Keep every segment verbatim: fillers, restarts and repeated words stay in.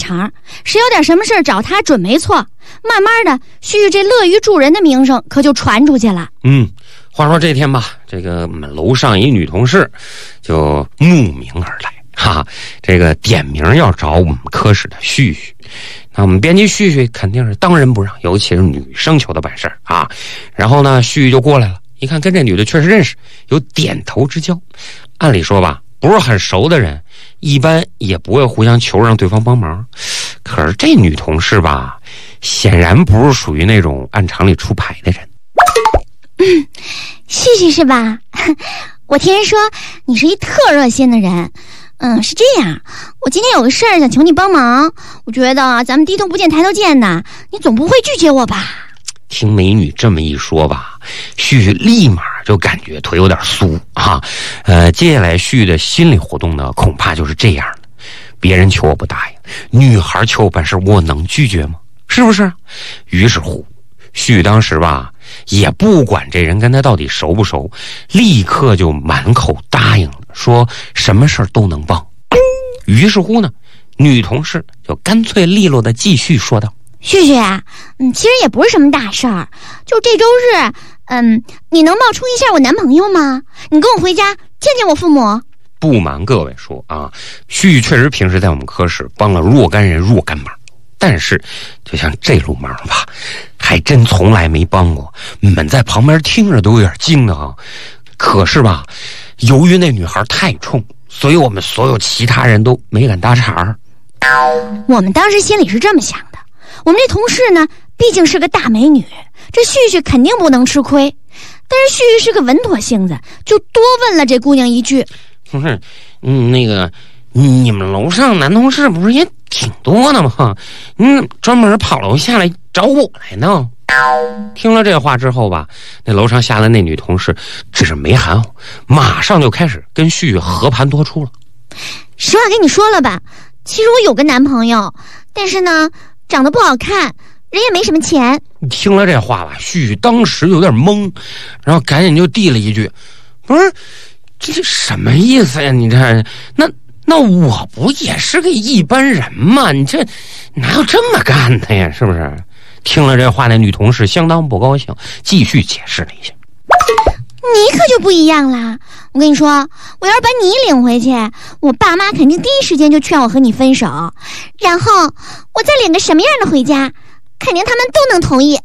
茬，谁有点什么事儿找他准没错。慢慢的，旭旭这乐于助人的名声可就传出去了。 嗯，话说这天吧，这个我们楼上一女同事就慕名而来，哈，这个点名要找我们科室的旭旭。那我们编辑旭旭肯定是当仁不让，尤其是女生求的办事啊。然后呢，旭旭就过来了，一看跟这女的确实认识，有点头之交。按理说吧，不是很熟的人，一般也不会互相求让对方帮忙。可是这女同事吧，显然不是属于那种按常理出牌的人。 嗯，旭旭是吧？我听人说你是一特热心的人。嗯，是这样，我今天有个事儿想求你帮忙，我觉得咱们低头不见抬头见的，你总不会拒绝我吧？ 听美女这么一说吧，旭旭立马就感觉腿有点酥啊。呃，接下来旭的心理活动呢，恐怕就是这样的：别人求我不答应，女孩求我办事，我能拒绝吗？是不是？于是乎，旭当时吧，也不管这人跟他到底熟不熟，立刻就满口答应了，说什么事儿都能帮。于是乎呢，女同事就干脆利落的继续说道： 旭旭啊，嗯，其实也不是什么大事儿，就这周日，嗯，你能冒充一下我男朋友吗？你跟我回家见见我父母。 不瞒各位说啊，旭确实平时在我们科室帮了若干人若干忙，但是就像这路忙吧，还真从来没帮过。我们在旁边听着都有点惊的啊。可是吧，由于那女孩太冲，所以我们所有其他人都没敢搭茬。 我们当时心里是这么想的，我们这同事呢，毕竟是个大美女，这旭旭肯定不能吃亏。但是旭旭是个稳妥性子，就多问了这姑娘一句： 不是，嗯，那个你们楼上男同事不是也挺多的吗？嗯，专门跑楼下来找我来呢。听了这话之后吧，那楼上下来那女同事只是没含糊，马上就开始跟旭旭和盘托出了。 实话跟你说了吧，其实我有个男朋友，但是呢，长得不好看，人也没什么钱。 听了这话吧，旭旭当时有点懵，然后赶紧就递了一句：不是，这这什么意思呀？你这那那我不也是个一般人吗？你这哪有这么干的呀？是不是？听了这话，那女同事相当不高兴，继续解释了一下： 你可就不一样啦！我跟你说，我要是把你领回去，我爸妈肯定第一时间就劝我和你分手，然后我再领个什么样的回家，肯定他们都能同意。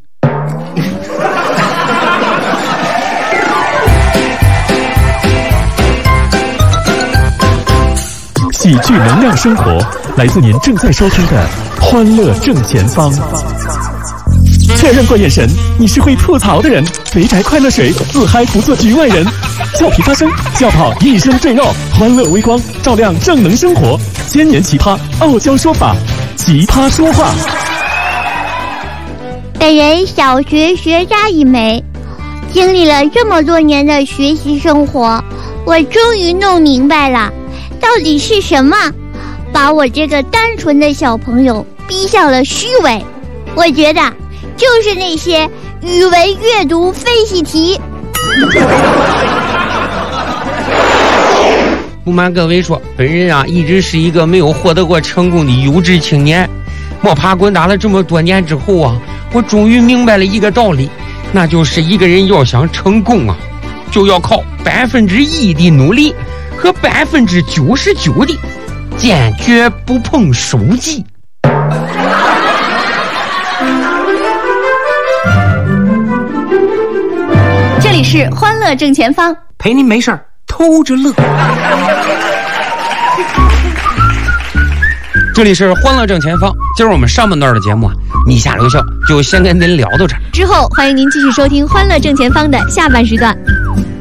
喜剧能量生活，来自您正在收听的《欢乐正前方》。确认过眼神，你是会吐槽的人。肥宅快乐水，自嗨不做局外人。俏皮发声，笑跑一身赘肉，欢乐微光，照亮正能生活。千年奇葩，傲娇说法，奇葩说话。 本人小学学渣一枚，经历了这么多年的学习生活，我终于弄明白了，到底是什么把我这个单纯的小朋友逼向了虚伪。我觉得就是那些语文阅读分析题。 不瞒各位说，本人啊一直是一个没有获得过成功的优质青年。摸爬滚打了这么多年之后啊，我终于明白了一个道理，那就是一个人要想成功啊，就要靠百分之一的努力和百分之九十九的坚决不碰手机。 这里是欢乐正前方， 陪您没事儿偷着乐。这里是欢乐正前方，今儿我们上半段的节目啊，你下留笑就先跟您聊到这儿， 之后欢迎您继续收听欢乐正前方的下半时段。